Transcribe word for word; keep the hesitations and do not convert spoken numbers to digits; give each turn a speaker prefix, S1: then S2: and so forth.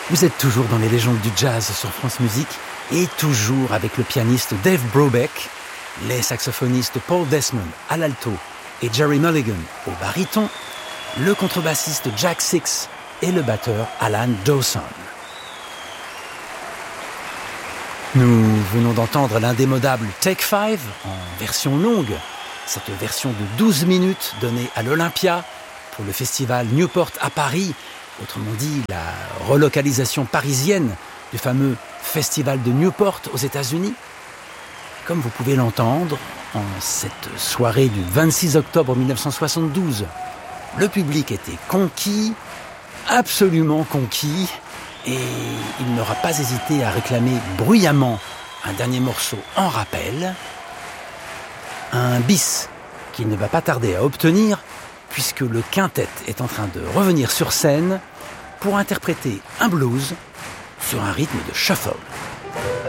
S1: Vous êtes toujours dans les légendes du jazz sur France Musique et toujours avec le pianiste Dave Brubeck, les saxophonistes Paul Desmond à l'alto et Jerry Mulligan au baryton, le contrebassiste Jack Six et le batteur Alan Dawson. Nous venons d'entendre l'indémodable Take Five en version longue, cette version de douze minutes donnée à l'Olympia pour le festival Newport à Paris, autrement dit la relocalisation parisienne du fameux festival de Newport aux États-Unis. Comme vous pouvez l'entendre, en cette soirée du vingt-six octobre mille neuf cent soixante-douze, le public était conquis, absolument conquis, et il n'aura pas hésité à réclamer bruyamment un dernier morceau en rappel, un bis qu'il ne va pas tarder à obtenir, puisque le quintet est en train de revenir sur scène pour interpréter un blues sur un rythme de shuffle.